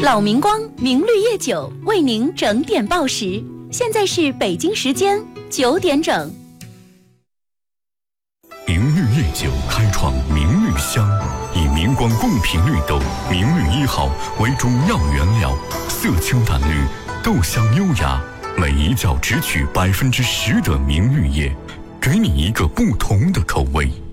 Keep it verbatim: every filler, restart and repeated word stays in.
老明光明绿叶酒为您整点报时，现在是北京时间九点整。 明绿叶酒开创明绿香，以明光贡品绿豆明绿一号为主要原料，色清淡绿，豆香优雅，每一窖只取百分之十的明绿叶，给你一个不同的口味。